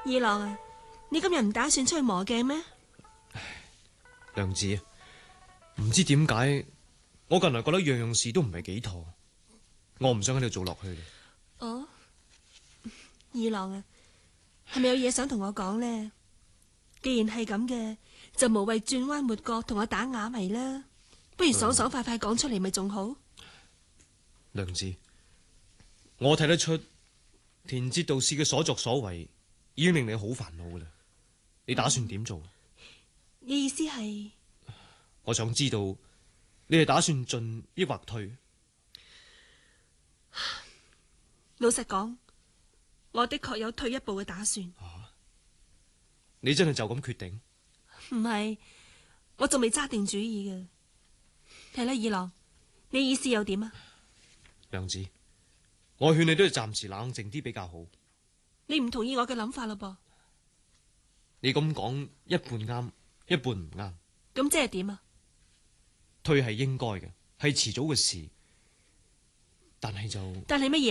二郎啊，你今日唔打算出去磨鏡咩？ 娘子，唔知點解我近來覺得樣樣事都唔係幾妥，我唔想喺度做落去。 哦，二郎啊，係咪有嘢想同我講呢？既然係咁嘅，就無謂轉彎抹角同我打啞謎啦，不如爽爽快快講出嚟咪仲好。 娘子，我睇得出田節道士嘅所作所為已經令你好煩惱噶啦，你打算點做？ 你意思係？ 我想知道你係打算進抑或退？ 老實講，我的確有退一步嘅打算。 你真係就咁決定？ 唔係，我仲未揸定主意嘅。係啦，二郎，你意思又點啊？ 娘子，我勸你都要暫時冷靜啲比較好。 你唔同意我嘅諗法咯噃？ 你咁講一半啱，一半唔啱。 咁即係點啊？ 退係應該嘅，係遲早嘅事，但係就但係乜嘢？